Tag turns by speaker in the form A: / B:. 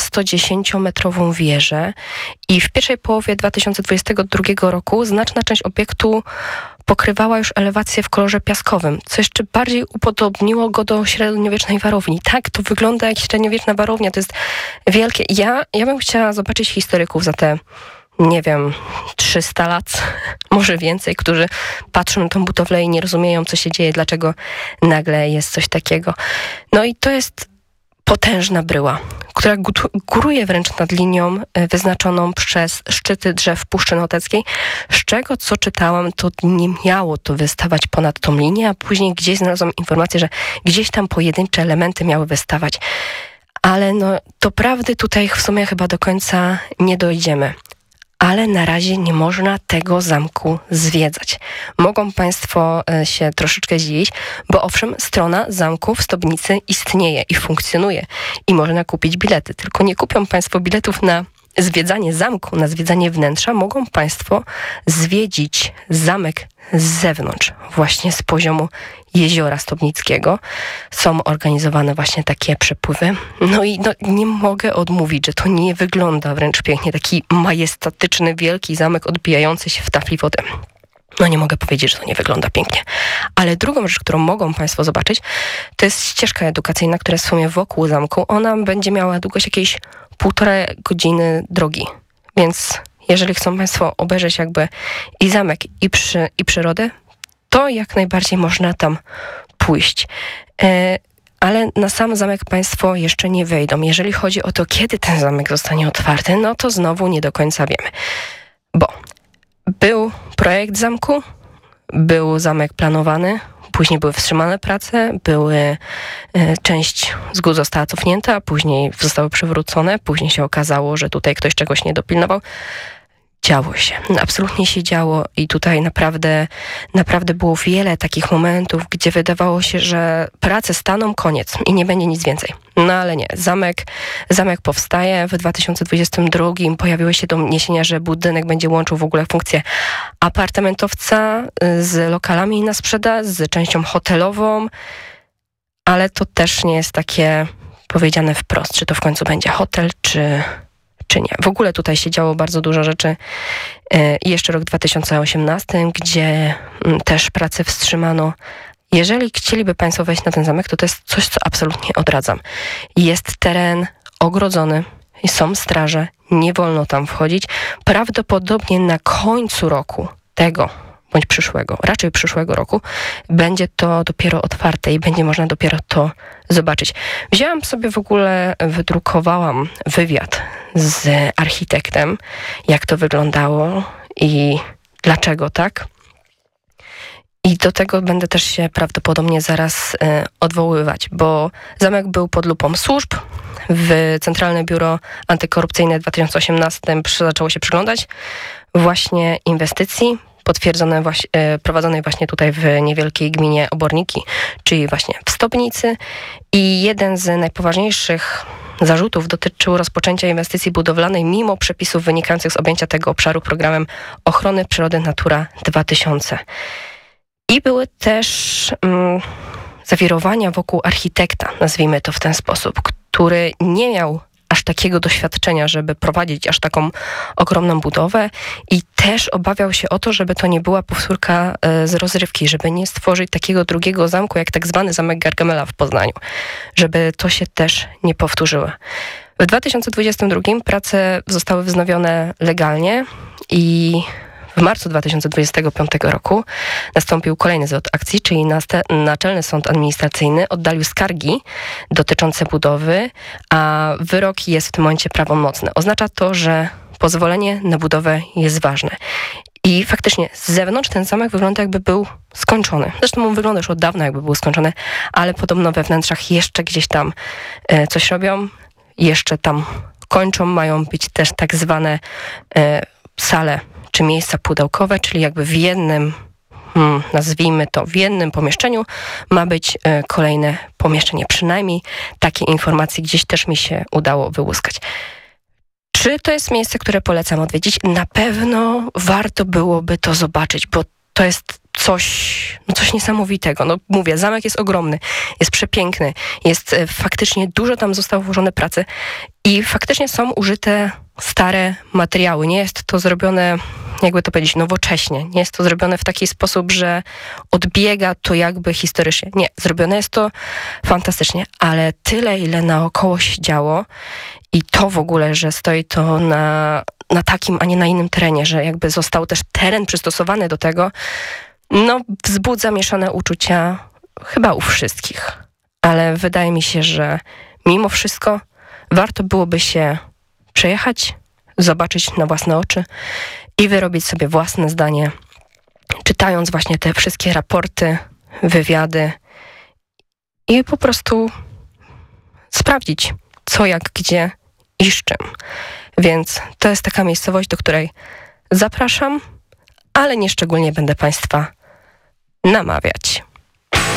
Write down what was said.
A: 110-metrową wieżę i w pierwszej połowie 2022 roku znaczna część obiektu pokrywała już elewację w kolorze piaskowym, co jeszcze bardziej upodobniło go do średniowiecznej warowni. Tak, to wygląda jak średniowieczna warownia, to jest wielkie. Ja bym chciała zobaczyć historyków za te, nie wiem, 300 lat, może więcej, którzy patrzą na tą budowlę i nie rozumieją, co się dzieje, dlaczego nagle jest coś takiego. No i to jest potężna bryła, która góruje wręcz nad linią wyznaczoną przez szczyty drzew Puszczy Noteckiej, z czego, co czytałam, to nie miało to wystawać ponad tą linię, a później gdzieś znalazłam informację, że gdzieś tam pojedyncze elementy miały wystawać. Ale no, do prawdy tutaj w sumie chyba do końca nie dojdziemy. Ale na razie nie można tego zamku zwiedzać. Mogą Państwo się troszeczkę zdziwić, bo owszem, strona zamku w Stobnicy istnieje i funkcjonuje i można kupić bilety. Tylko nie kupią Państwo biletów na zwiedzanie zamku, na zwiedzanie wnętrza. Mogą Państwo zwiedzić zamek z zewnątrz, właśnie z poziomu Jeziora Stobnickiego. Są organizowane właśnie takie przepływy. No i nie mogę odmówić, że to nie wygląda wręcz pięknie. Taki majestatyczny, wielki zamek odbijający się w tafli wody. No nie mogę powiedzieć, że to nie wygląda pięknie. Ale drugą rzecz, którą mogą Państwo zobaczyć, to jest ścieżka edukacyjna, która jest w sumie wokół zamku. Ona będzie miała długość jakieś 1,5 godziny drogi. Więc jeżeli chcą Państwo obejrzeć jakby i zamek, i przyrodę, to jak najbardziej można tam pójść. Ale na sam zamek Państwo jeszcze nie wejdą. Jeżeli chodzi o to, kiedy ten zamek zostanie otwarty, no to znowu nie do końca wiemy. Bo był projekt zamku, był zamek planowany, później były wstrzymane prace, część zgód została cofnięta, później zostały przywrócone, później się okazało, że tutaj ktoś czegoś nie dopilnował. Działo się. Absolutnie się działo i tutaj naprawdę było wiele takich momentów, gdzie wydawało się, że prace staną, koniec i nie będzie nic więcej. No ale nie. Zamek powstaje. W 2022 pojawiły się doniesienia, że budynek będzie łączył w ogóle funkcję apartamentowca z lokalami na sprzedaż, z częścią hotelową, ale to też nie jest takie powiedziane wprost, czy to w końcu będzie hotel, czy nie. W ogóle tutaj się działo bardzo dużo rzeczy. Jeszcze rok 2018, gdzie też pracę wstrzymano. Jeżeli chcieliby Państwo wejść na ten zamek, to jest coś, co absolutnie odradzam. Jest teren ogrodzony, są straże, nie wolno tam wchodzić. Prawdopodobnie na końcu roku tego, bądź raczej przyszłego roku, będzie to dopiero otwarte i będzie można dopiero to zobaczyć. Wzięłam sobie wydrukowałam wywiad z architektem, jak to wyglądało i dlaczego tak. I do tego będę też się prawdopodobnie zaraz odwoływać, bo zamek był pod lupą służb. Centralne Biuro Antykorupcyjne w 2018 zaczęło się przyglądać właśnie inwestycji prowadzonej właśnie tutaj w niewielkiej gminie Oborniki, czyli właśnie w Stobnicy. I jeden z najpoważniejszych zarzutów dotyczył rozpoczęcia inwestycji budowlanej mimo przepisów wynikających z objęcia tego obszaru programem ochrony przyrody Natura 2000. I były też zawirowania wokół architekta, nazwijmy to w ten sposób, który nie miał aż takiego doświadczenia, żeby prowadzić aż taką ogromną budowę i też obawiał się o to, żeby to nie była powtórka z rozrywki, żeby nie stworzyć takiego drugiego zamku, jak tak zwany zamek Gargamela w Poznaniu, żeby to się też nie powtórzyło. W 2022 prace zostały wznowione legalnie i w marcu 2025 roku nastąpił kolejny zwrot akcji, czyli Naczelny Sąd Administracyjny oddalił skargi dotyczące budowy, a wyrok jest w tym momencie prawomocny. Oznacza to, że pozwolenie na budowę jest ważne. I faktycznie z zewnątrz ten zamek wygląda, jakby był skończony. Zresztą on wygląda już od dawna, jakby był skończony, ale podobno we wnętrzach jeszcze gdzieś tam coś robią, jeszcze tam kończą. Mają być też tak zwane sale czy miejsca pudełkowe, czyli jakby w jednym, nazwijmy to, w jednym pomieszczeniu ma być kolejne pomieszczenie. Przynajmniej takie informacje gdzieś też mi się udało wyłuskać. Czy to jest miejsce, które polecam odwiedzić? Na pewno warto byłoby to zobaczyć, bo to jest coś niesamowitego. No mówię, zamek jest ogromny, jest przepiękny, jest faktycznie dużo tam zostało włożone pracy i faktycznie są użyte stare materiały. Nie jest to zrobione, jakby to powiedzieć, nowocześnie. Nie jest to zrobione w taki sposób, że odbiega to jakby historycznie. Nie, zrobione jest to fantastycznie, ale tyle, ile naokoło się działo i to w ogóle, że stoi to na takim, a nie na innym terenie, że jakby został też teren przystosowany do tego, no wzbudza mieszane uczucia chyba u wszystkich. Ale wydaje mi się, że mimo wszystko warto byłoby się przejechać, zobaczyć na własne oczy i wyrobić sobie własne zdanie, czytając właśnie te wszystkie raporty, wywiady i po prostu sprawdzić co, jak, gdzie i z czym. Więc to jest taka miejscowość, do której zapraszam, ale nie szczególnie będę Państwa namawiać.